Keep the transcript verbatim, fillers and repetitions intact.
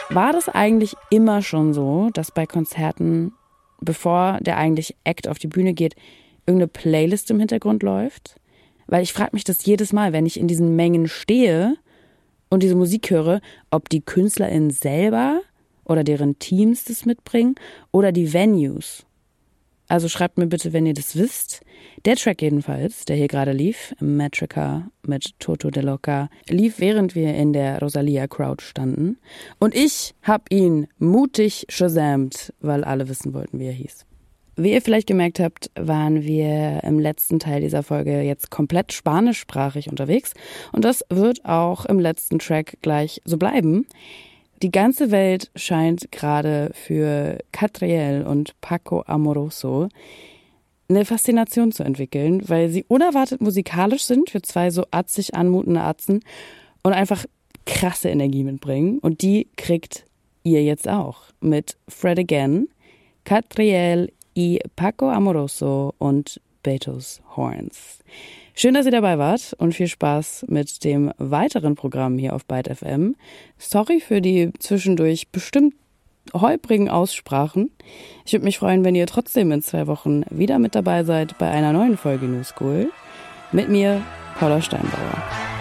War das eigentlich immer schon so, dass bei Konzerten, bevor der eigentlich Act auf die Bühne geht, irgendeine Playlist im Hintergrund läuft? Weil ich frage mich das jedes Mal, wenn ich in diesen Mengen stehe und diese Musik höre, ob die KünstlerInnen selber oder deren Teams das mitbringen oder die Venues. Also schreibt mir bitte, wenn ihr das wisst. Der Track jedenfalls, der hier gerade lief, Metrica mit Toto De Loca, lief, während wir in der Rosalia-Crowd standen. Und ich habe ihn mutig shazamt, weil alle wissen wollten, wie er hieß. Wie ihr vielleicht gemerkt habt, waren wir im letzten Teil dieser Folge jetzt komplett spanischsprachig unterwegs. Und das wird auch im letzten Track gleich so bleiben. Die ganze Welt scheint gerade für Catriel und Paco Amoroso eine Faszination zu entwickeln, weil sie unerwartet musikalisch sind für zwei so atzig anmutende Atzen und einfach krasse Energie mitbringen. Und die kriegt ihr jetzt auch mit Fred Again, Catriel y Paco Amoroso und Betos Horns. Schön, dass ihr dabei wart und viel Spaß mit dem weiteren Programm hier auf Byte F M. Sorry für die zwischendurch bestimmt holprigen Aussprachen. Ich würde mich freuen, wenn ihr trotzdem in zwei Wochen wieder mit dabei seid bei einer neuen Folge New School. Mit mir, Paula Steinbauer.